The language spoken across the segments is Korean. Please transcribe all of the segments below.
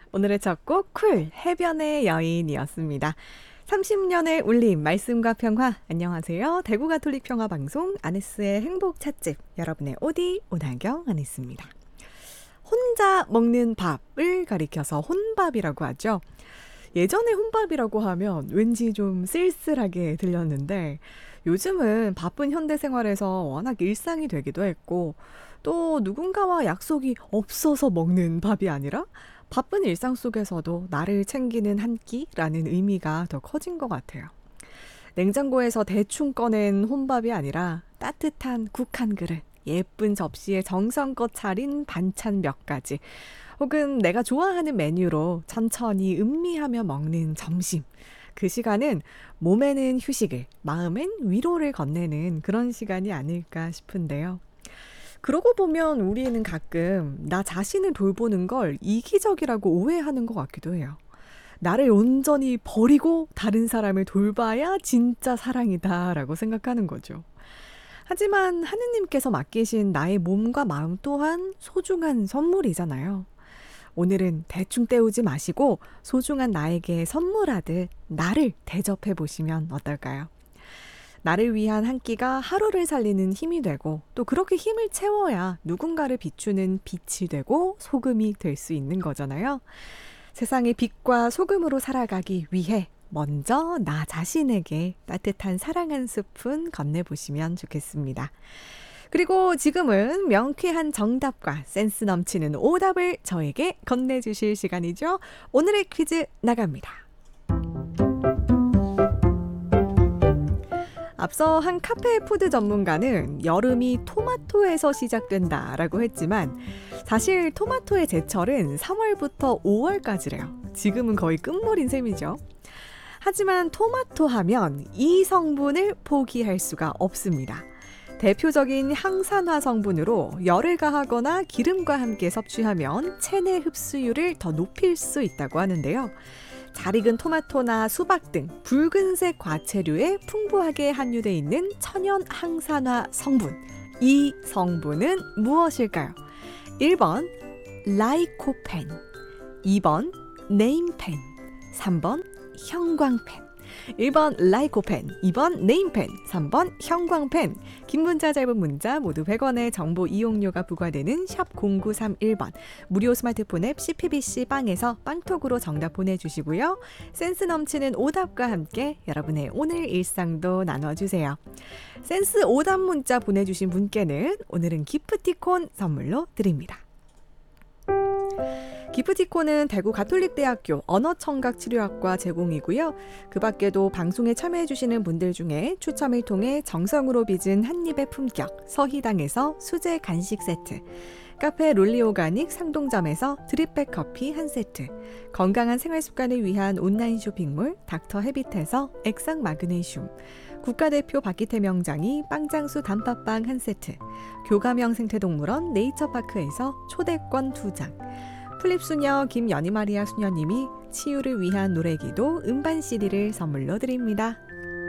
오늘의 첫 곡 쿨 해변의 여인이었습니다. 30년의 울림 말씀과 평화. 안녕하세요. 대구 가톨릭 평화 방송 아네스의 행복 찻집 여러분의 오디 오나경 아네스입니다. 혼자 먹는 밥을 가리켜서 혼밥이라고 하죠. 예전에 혼밥이라고 하면 왠지 좀 쓸쓸하게 들렸는데 요즘은 바쁜 현대생활에서 워낙 일상이 되기도 했고 또 누군가와 약속이 없어서 먹는 밥이 아니라 바쁜 일상 속에서도 나를 챙기는 한 끼라는 의미가 더 커진 것 같아요. 냉장고에서 대충 꺼낸 혼밥이 아니라 따뜻한 국 한 그릇, 예쁜 접시에 정성껏 차린 반찬 몇 가지, 혹은 내가 좋아하는 메뉴로 천천히 음미하며 먹는 점심. 그 시간은 몸에는 휴식을, 마음엔 위로를 건네는 그런 시간이 아닐까 싶은데요. 그러고 보면 우리는 가끔 나 자신을 돌보는 걸 이기적이라고 오해하는 것 같기도 해요. 나를 온전히 버리고 다른 사람을 돌봐야 진짜 사랑이다 라고 생각하는 거죠. 하지만 하느님께서 맡기신 나의 몸과 마음 또한 소중한 선물이잖아요. 오늘은 대충 때우지 마시고 소중한 나에게 선물하듯 나를 대접해 보시면 어떨까요? 나를 위한 한 끼가 하루를 살리는 힘이 되고 또 그렇게 힘을 채워야 누군가를 비추는 빛이 되고 소금이 될 수 있는 거잖아요. 세상의 빛과 소금으로 살아가기 위해 먼저 나 자신에게 따뜻한 사랑 한 스푼 건네보시면 좋겠습니다. 그리고 지금은 명쾌한 정답과 센스 넘치는 오답을 저에게 건네주실 시간이죠. 오늘의 퀴즈 나갑니다. 앞서 한 카페 푸드 전문가는 여름이 토마토에서 시작된다라고 했지만 사실 토마토의 제철은 3월부터 5월까지래요. 지금은 거의 끝물인 셈이죠. 하지만 토마토 하면 이 성분을 포기할 수가 없습니다. 대표적인 항산화 성분으로 열을 가하거나 기름과 함께 섭취하면 체내 흡수율을 더 높일 수 있다고 하는데요. 잘 익은 토마토나 수박 등 붉은색 과채류에 풍부하게 함유되어 있는 천연 항산화 성분. 이 성분은 무엇일까요? 1번 라이코펜, 2번 네임펜, 3번 형광펜. 1번 라이코펜, 2번 네임펜, 3번 형광펜. 긴 문자 짧은 문자 모두 100원의 정보 이용료가 부과되는 샵 0931번 무료 스마트폰 앱 CPBC 빵에서 빵톡으로 정답 보내주시고요. 센스 넘치는 오답과 함께 여러분의 오늘 일상도 나눠주세요. 센스 오답 문자 보내주신 분께는 오늘은 기프티콘 선물로 드립니다. 기프티콘은 대구 가톨릭대학교 언어청각치료학과 제공이고요. 그 밖에도 방송에 참여해주시는 분들 중에 추첨을 통해 정성으로 빚은 한입의 품격 서희당에서 수제 간식 세트, 카페 롤리오가닉 상동점에서 드립백 커피 한 세트, 건강한 생활 습관을 위한 온라인 쇼핑몰 닥터 헤빗에서 액상 마그네슘, 국가대표 박기태 명장이 빵장수 단팥빵 한 세트, 교감형 생태동물원 네이처파크에서 초대권 2장, 플립수녀 김연희마리아 수녀님이 치유를 위한 노래기도 음반 CD를 선물로 드립니다.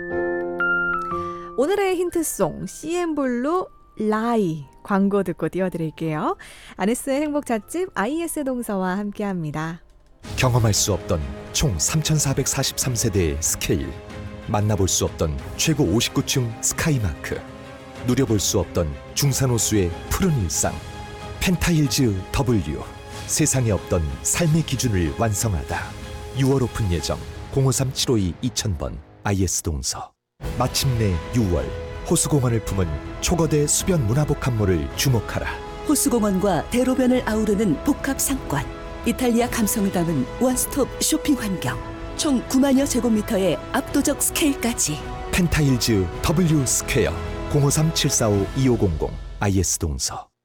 오늘의 힌트송 CN블루 라이 광고 듣고 띄워드릴게요. 아네스의 행복 찻집 IS 동서와 함께합니다. 경험할 수 없던 총 3,443세대의 스케일, 만나볼 수 없던 최고 59층 스카이마크, 누려볼 수 없던 중산호수의 푸른 일상, 펜타일즈 W, 세상에 없던 삶의 기준을 완성하다. 6월 오픈 예정 053-752-2000번 IS 동서. 마침내 6월 호수공원을 품은 초거대 수변 문화복합물을 주목하라. 호수공원과 대로변을 아우르는 복합 상권, 이탈리아 감성을 담은 원스톱 쇼핑 환경, 총 9만여 제곱미터의 압도적 스케일까지. 펜타일즈 W 스퀘어 053-745-2500 IS 동서.